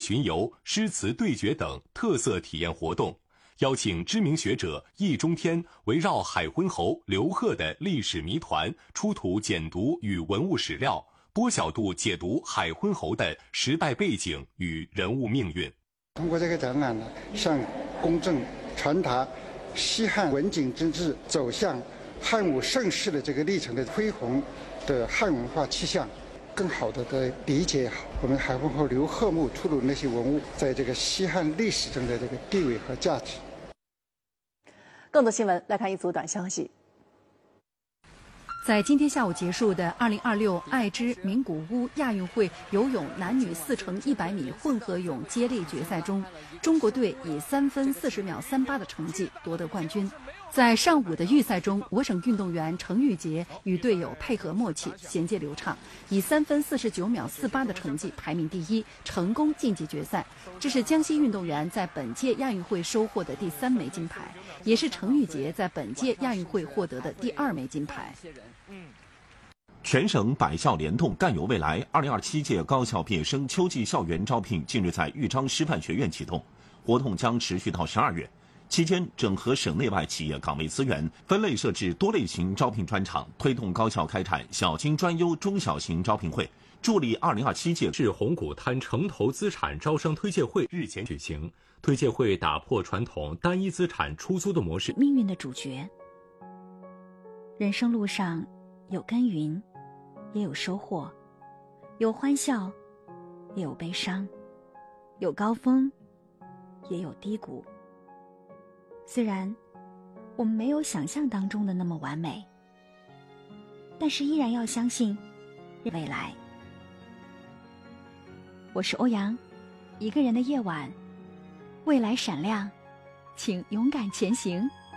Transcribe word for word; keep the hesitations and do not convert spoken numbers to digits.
巡游、诗词对决等特色体验活动，邀请知名学者易中天围绕海昏侯刘贺的历史谜团出土简牍与文物史料，多角度解读海昏侯的时代背景与人物命运。 通过这个展览呢，向公众传达西汉文景之治走向汉武盛世的这个历程的恢宏的汉文化气象，更好的的理解我们海昏侯刘贺墓出土那些文物在这个西汉历史中的这个地位和价值。 更多新闻来看一组短消息。 在今天下午结束的二零二六爱知名古屋亚运会游泳男女四乘一百米混合泳接力决赛中，中国队以三分四十秒三八的成绩夺得冠军。在上午的预赛中，我省运动员程玉洁与队友配合默契，衔接流畅，以三分四十九秒四八的成绩排名第一，成功晋级决赛。这是江西运动员在本届亚运会收获的第三枚金牌，也是程玉洁在本届亚运会获得的第二枚金牌。 全省百校联动干有未来二零二七届高校毕业生秋季校园招聘近日在豫章师范学院启动，活动将持续到十二月。期间，整合省内外企业岗位资源，分类设置多类型招聘专场，推动高校开展小精专优中小型招聘会，助力二零二七届市红谷滩城投资产招商推介会日前举行。推介会打破传统单一资产出租的模式。 命运的主角，人生路上有耕耘，也有收获，有欢笑，也有悲伤，有高峰，也有低谷。虽然我们没有想象当中的那么完美，但是依然要相信未来。我是欧阳，一个人的夜晚，未来闪亮，请勇敢前行。